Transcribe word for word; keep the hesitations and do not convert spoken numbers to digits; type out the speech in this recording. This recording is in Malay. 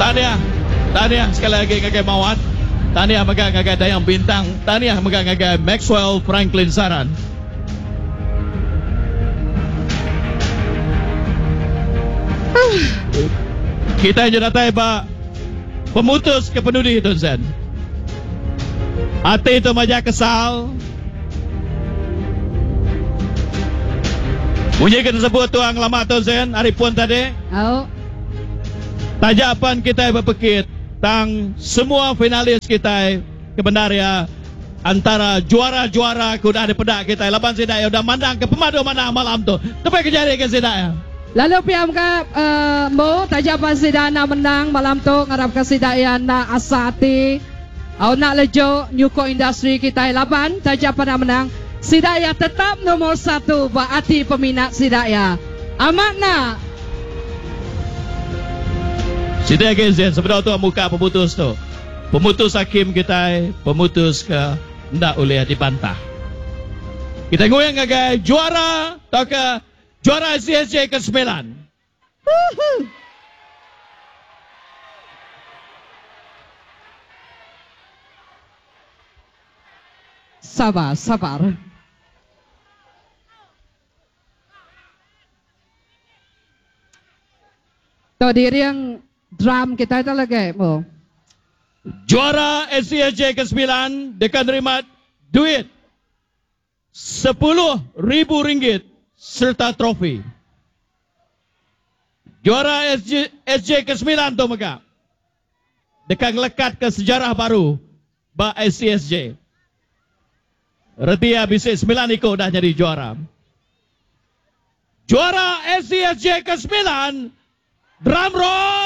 Tahniah. Tahniah sekali lagi ngagai Mawat. Tahniah maga ngagai Dayang Bintang. Tahniah maga ngagai Maxwell Franklin Saran. Kita je datai ba pemutus kepenudi Tun Sen. Hati itu maja kesal. Bunyikan sebut tuang lama Tun Sen hari pun tadi. Oh. Tajapan kita berpekit tang semua finalis kita kebenaria antara juara-juara kuda ada pedak kita laban sidai udah mandang ke pemadu mana malam tu. Tapi kejadian ke sidai. Lalu piam ka uh, mo tajapan sidana menang malam tu ngarap ka sidaya na asati au nak lejo nyuko industri kita laban tajapan na menang sidaya tetap nomor satu ba hati peminat sidaya. Amat na sidai ke Zen sebenarnya tu muka pemutus tu. Pemutus hakim kita pemutus ke ndak boleh dibantah. Kita ngoyang ngagai juara atau ke juara C S J ke sembilan. Sabar, sabar. Tuh diri yang drum kita itu lagi, mo. Juara S C S J ke sembilan dekat terima duit sepuluh ribu ringgit serta trofi. Juara S J ke sembilan tu maka dekat lekat ke sejarah baru ba S C S J. Retia bisa sembilan ikut dah jadi juara. Juara S C S J ke sembilan, drum roll.